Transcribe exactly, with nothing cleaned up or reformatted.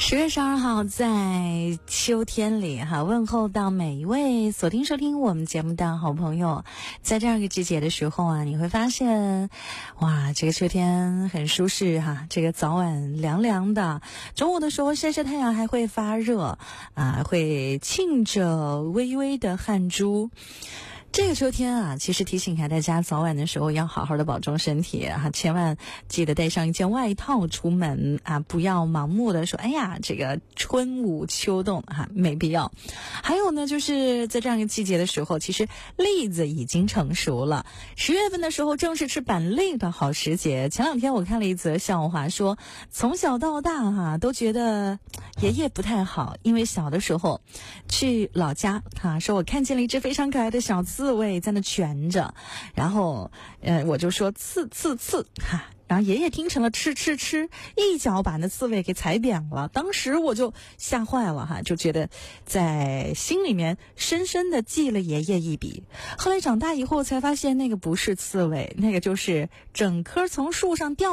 十月十二号，在秋天里哈，问候到每一位锁定收听我们节目的好朋友。在这样一个季节的时候啊，你会发现，哇，这个秋天很舒适哈，这个早晚凉凉的，中午的时候晒晒太阳还会发热啊，会沁着微微的汗珠。这个秋天啊，其实提醒一下大家，早晚的时候要好好的保重身体啊，千万记得带上一件外套出门啊，不要盲目的说，哎呀，这个春捂秋冻哈，没必要。还有呢，就是在这样一个季节的时候，其实栗子已经成熟了。十月份的时候正是吃板栗的好时节。前两天我看了一则笑话，说从小到大哈、啊、都觉得爷爷不太好，因为小的时候去老家哈、啊，说我看见了一只非常可爱的小刺猬在那蜷着，然后呃我就说刺刺刺哈。然后爷爷听成了吃吃吃，一脚把那刺猬给踩扁了。当时我就吓坏了哈，就觉得在心里面深深的记了爷爷一笔。后来长大以后才发现，那个不是刺猬，那个就是整颗从树上掉